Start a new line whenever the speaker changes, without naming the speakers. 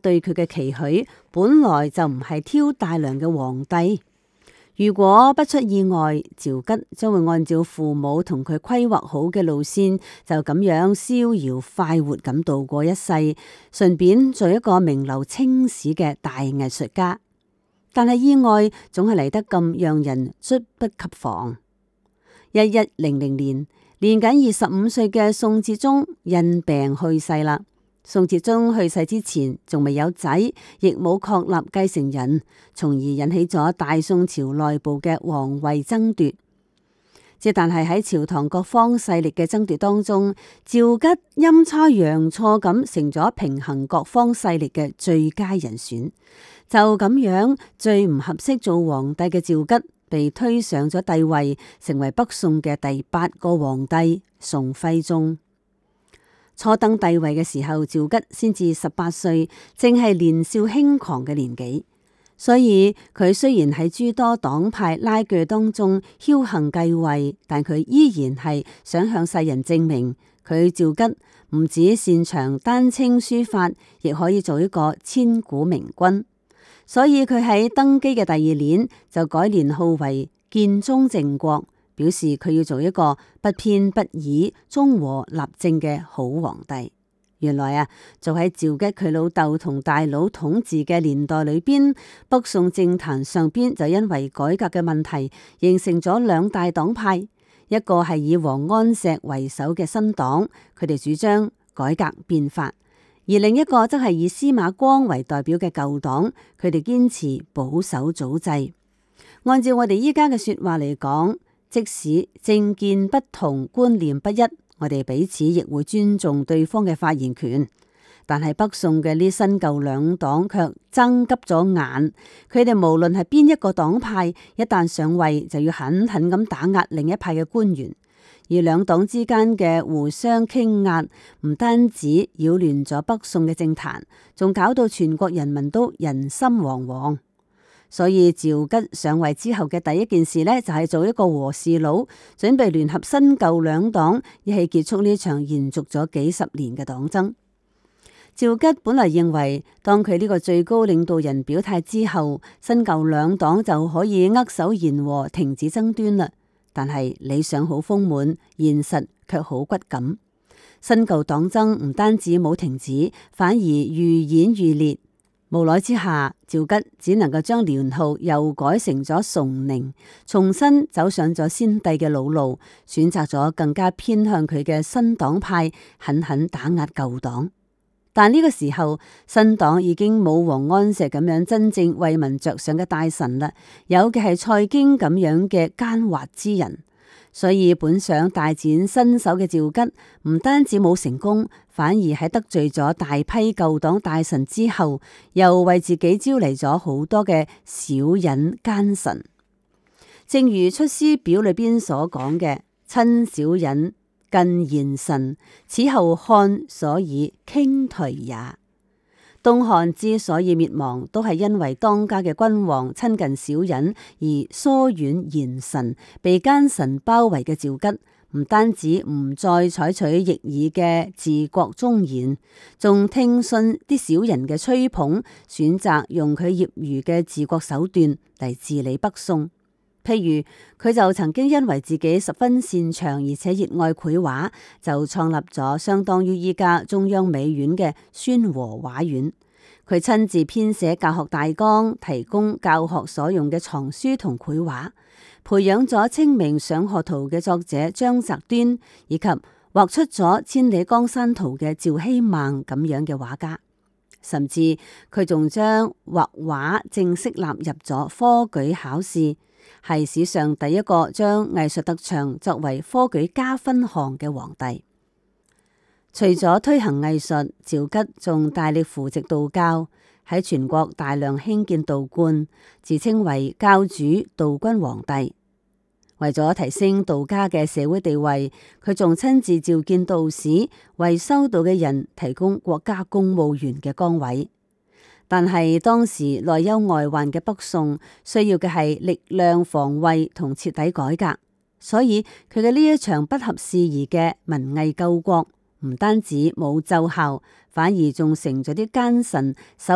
對佢嘅期許本來就唔係挑大梁嘅皇帝。如果不出意外，趙吉將會按照父母同佢規劃好嘅路線，就咁樣逍遙快活咁度過一世，順便做一個名留青史嘅大藝術家。但係意外總係嚟得咁讓人猝不及防。1100年，年僅25歲嘅宋哲宗因病去世啦。宋哲宗去世之前仲未有仔，亦冇確立繼承人，從而引起咗大宋朝內部嘅皇位爭奪。但係喺朝堂各方勢力嘅爭奪當中，趙吉陰差陽錯咁成咗平衡各方勢力嘅最佳人選。就咁樣，最唔合適做皇帝嘅趙吉被推上咗帝位，成為北宋嘅第8個皇帝宋徽宗。初登帝位嘅時候，趙吉先至18歲，正係年少輕狂嘅年紀，所以佢雖然喺諸多黨派拉鋸當中僥倖繼位，但佢依然係想向世人證明，佢趙吉唔止擅長丹青書法，亦可以做一個千古明君。所以佢喺登基嘅第2年就改年號為建中正國，表示佢要做一個不偏不倚、中和立正嘅好皇帝。原來啊，就喺趙吉佢老豆同大佬統治嘅年代裏邊，北宋政壇上邊就因為改革嘅問題，形成咗2大黨派，一個係以王安石為首嘅新黨，佢哋主張改革變法；而另一個則係以司馬光為代表嘅舊黨，佢哋堅持保守祖制。按照我哋依家嘅說話嚟講，即使政見不同、觀念不一，我哋彼此亦會尊重對方嘅發言權。但係北宋嘅呢新舊2黨卻爭急咗眼，佢哋無論係邊一個黨派，一旦上位就要狠狠咁打壓另一派嘅官員。而2黨之間嘅互相傾壓，唔單止擾亂咗北宋嘅政壇，仲搞到全國人民都人心惶惶。所以趙吉上位之後嘅第一件事呢，就係做一個和事佬，準備聯合新舊2黨，一起結束呢場延續咗幾十年嘅黨爭。趙吉本來認為，當佢呢個最高領導人表態之後，新舊2黨就可以握手言和，停止爭端啦。但係理想好豐滿，現實卻好骨感。新舊黨爭唔單止冇停止，反而愈演愈烈。無奈之下，趙吉只能夠將年號又改成咗崇寧，重新走上咗先帝嘅老路，選擇咗更加偏向佢嘅新黨派，狠狠打壓舊黨。但呢個時候，新黨已經冇王安石咁樣真正為民着想嘅大臣啦，有嘅係蔡京咁樣嘅奸猾之人。所以本想大展身手嘅趙吉，唔單止冇成功，反而喺得罪咗大批舊黨大臣之後，又為自己招嚟咗好多嘅小人奸臣。正如《出師表》裏邊所講嘅：親小人，近賢臣，此後漢所以傾頹也。東漢之所以滅亡，都係因為當家嘅君王親近小人而疏遠賢臣，被奸臣包圍嘅趙吉，唔單止唔再採取逆耳嘅治國忠言，仲聽信啲小人嘅吹捧，選擇用佢業餘嘅治國手段嚟治理北宋。譬如佢就曾經因為自己十分擅長而且熱愛繪畫，就創立咗相當於依家中央美院嘅宣和畫院。佢親自編寫教學大綱，提供教學所用嘅藏書同繪畫，培養咗清明上河圖嘅作者張擇端，以及畫出咗千里江山圖嘅趙希孟咁樣嘅畫家。甚至佢仲將畫畫正式納入咗科舉考試，係史上第一個將藝術特長作為科舉加分項嘅皇帝。除咗推行藝術，趙吉仲大力扶植道教，喺全國大量興建道觀，自稱為教主道君皇帝。為咗提升道家嘅社會地位，佢仲親自召見道士，為修道嘅人提供國家公務員嘅崗位。但係當時內憂外患嘅北宋，需要嘅係力量防衛同徹底改革，所以佢嘅呢一場不合時宜嘅文藝救國，唔單止冇奏效，反而仲成咗啲奸臣